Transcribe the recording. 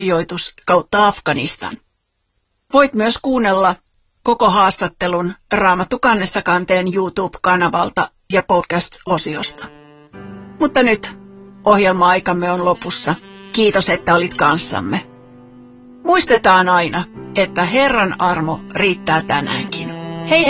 sijoitus kautta Afganistan. Voit myös kuunnella koko haastattelun Raamattu kannesta kanteen YouTube-kanavalta ja podcast-osiosta. Mutta nyt ohjelma-aikamme on lopussa. Kiitos, että olit kanssamme. Muistetaan aina, että Herran armo riittää tänäänkin.